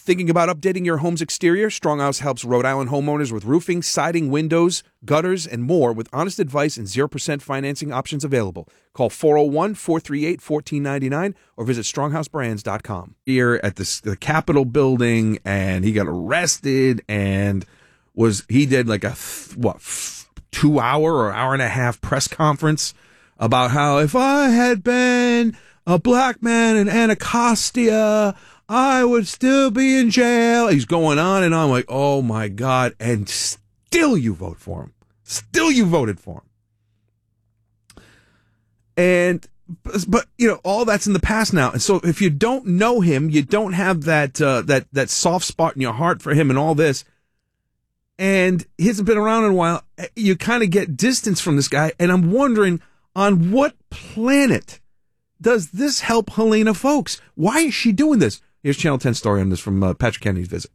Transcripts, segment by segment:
Thinking about updating your home's exterior? Stronghouse helps Rhode Island homeowners with roofing, siding, windows, gutters, and more with honest advice and 0% financing options available. Call 401-438-1499 or visit stronghouseBrands.com. Here at the Capitol building, and he got arrested and he did like a 2-hour or hour and a half press conference about how if I had been a black man in Anacostia, I would still be in jail. He's going on and on like, oh my God. And still you vote for him. Still you voted for him. But all that's in the past now. And so if you don't know him, you don't have that soft spot in your heart for him and all this, and he hasn't been around in a while, you kind of get distance from this guy. And I'm wondering, on what planet does this help Helena Foulkes? Why is she doing this? Here's Channel 10 story on this from Patrick Kennedy's visit.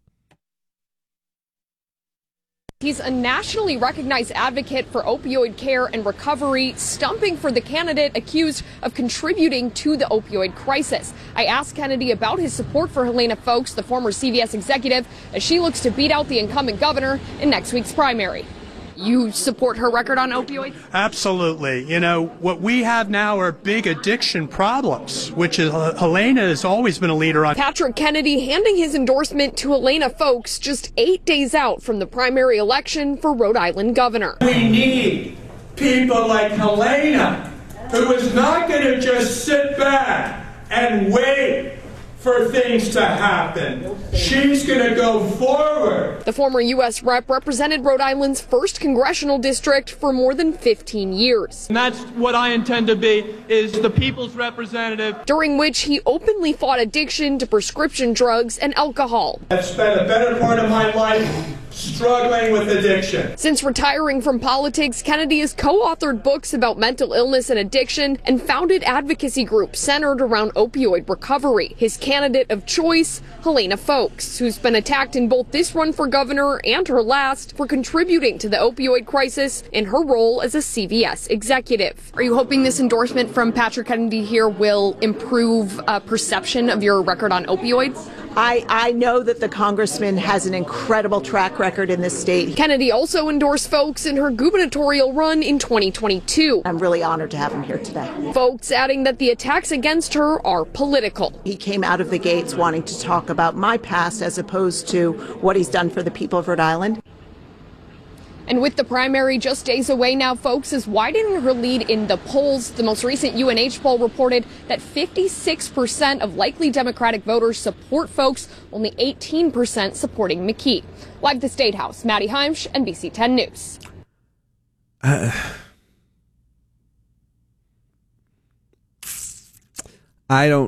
He's a nationally recognized advocate for opioid care and recovery, stumping for the candidate accused of contributing to the opioid crisis. I asked Kennedy about his support for Helena Foulkes, the former CVS executive, as she looks to beat out the incumbent governor in next week's primary. You support her record on opioids? Absolutely. What we have now are big addiction problems, which is Helena has always been a leader on. Patrick Kennedy handing his endorsement to Helena Foulkes just 8 days out from the primary election for Rhode Island governor. We need people like Helena, who is not going to just sit back and wait for things to happen. She's going to go forward. The former U.S. rep represented Rhode Island's 1st congressional district for more than 15 years. And that's what I intend to be, is the people's representative. During which he openly fought addiction to prescription drugs and alcohol. I've spent a better part of my life struggling with addiction. Since retiring from politics, Kennedy has co-authored books about mental illness and addiction and founded advocacy groups centered around opioid recovery. His candidate of choice, Helena Foulkes, who's been attacked in both this run for governor and her last for contributing to the opioid crisis in her role as a CVS executive. Are you hoping this endorsement from Patrick Kennedy here will improve perception of your record on opioids? I know that the congressman has an incredible track record in this state. Kennedy also endorsed Foulkes in her gubernatorial run in 2022. I'm really honored to have him here today. Foulkes adding that the attacks against her are political. He came out of the gates wanting to talk about my past as opposed to what he's done for the people of Rhode Island. And with the primary just days away now, Foulkes is widening her lead in the polls. The most recent UNH poll reported that 56% of likely Democratic voters support Foulkes, only 18% supporting McKee. Live at the State House, Maddie Heimsch, NBC 10 News. I don't.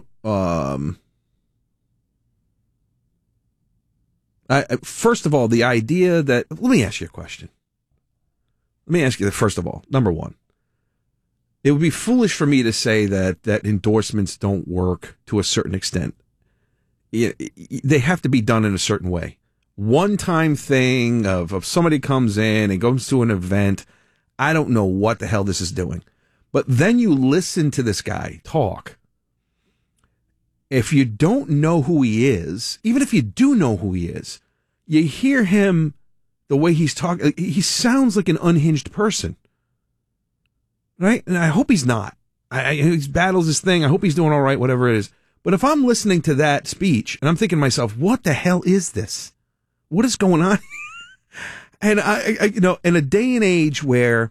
First of all, the idea that. Let me ask you a question. Let me ask you that, first of all. Number one, it would be foolish for me to say that endorsements don't work to a certain extent. They have to be done in a certain way. One-time thing of somebody comes in and goes to an event. I don't know what the hell this is doing. But then you listen to this guy talk. If you don't know who he is, even if you do know who he is, you hear him, the way he's talking, he sounds like an unhinged person. Right? And I hope he's not. He battles this thing. I hope he's doing all right, whatever it is. But if I'm listening to that speech and I'm thinking to myself, what the hell is this? What is going on? And in a day and age where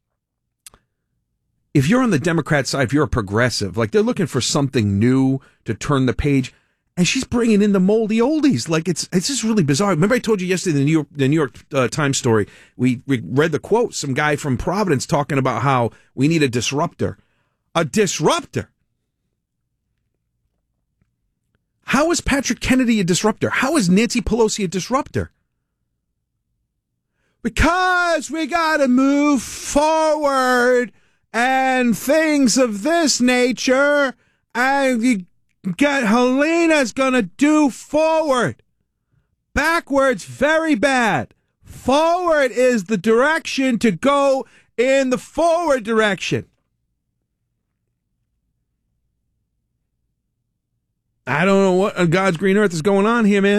if you're on the Democrat side, if you're a progressive, like they're looking for something new to turn the page, and she's bringing in the moldy oldies. Like it's just really bizarre. Remember I told you yesterday the New York Times story, we read the quote, some guy from Providence talking about how we need a disruptor. A disruptor? How is Patrick Kennedy a disruptor? How is Nancy Pelosi a disruptor? Because we got to move forward and things of this nature, and you got Helena's gonna do forward. Backwards, very bad. Forward is the direction to go in the forward direction. I don't know what on God's green earth is going on here, man.